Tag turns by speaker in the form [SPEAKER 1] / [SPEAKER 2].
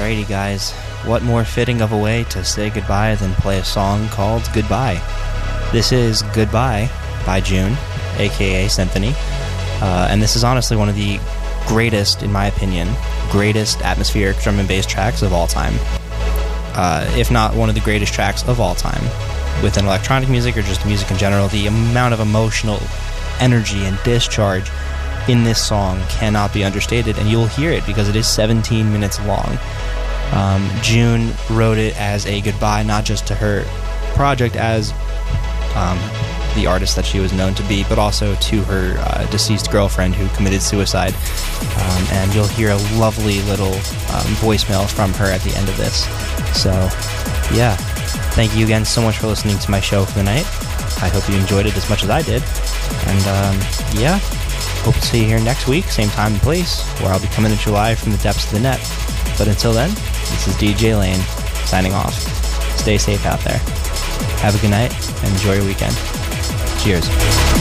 [SPEAKER 1] Alrighty, guys. What more fitting of a way to say goodbye than play a song called Goodbye? This is Goodbye by June, aka Symphony. And this is honestly one of the greatest, in my opinion, greatest atmospheric drum and bass tracks of all time. If not one of the greatest tracks of all time. Within electronic music or just music in general, the amount of emotional energy and discharge in this song cannot be understated, and you'll hear it because it is 17 minutes long. June wrote it as a goodbye not just to her project as the artist that she was known to be, but also to her deceased girlfriend who committed suicide. And you'll hear a lovely little voicemail from her at the end of this. So, yeah. Thank you again so much for listening to my show for the night. I hope you enjoyed it as much as I did. And, yeah. Hope to see you here next week, same time and place, where I'll be coming at you live from the depths of the net. But until then, this is DJ Lane, signing off. Stay safe out there. Have a good night, and enjoy your weekend. Cheers.